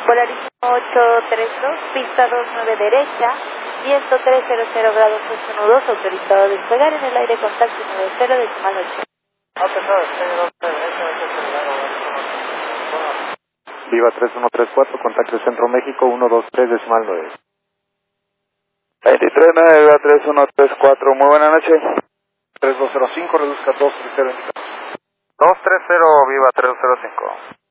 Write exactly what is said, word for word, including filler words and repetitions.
Polaris ocho tres dos, pista dos nueve derecha, viento tres cero cero grados ocho nudos, autorizado a despegar en el aire contacto nueve cero decimal ocho. Viva tres uno tres cuatro, contacto Centro México uno dos tres decimal nueve. veintitrés nueve, Viva tres uno tres cuatro, muy buena noche. tres dos cero cinco, reduzca dos tres cero. dos tres cero, Viva tres cero cinco.